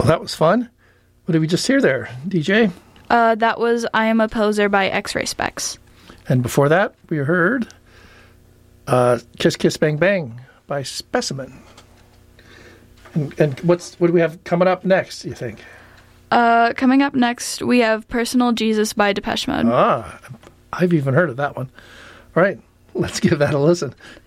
Well, that was fun. What did we just hear there, DJ? That was I Am a Poser by X-Ray Specs. And before that, we heard Kiss Kiss Bang Bang by Specimen. And what do we have coming up next, do you think? Coming up next, we have Personal Jesus by Depeche Mode. I've even heard of that one. All right, let's give that a listen.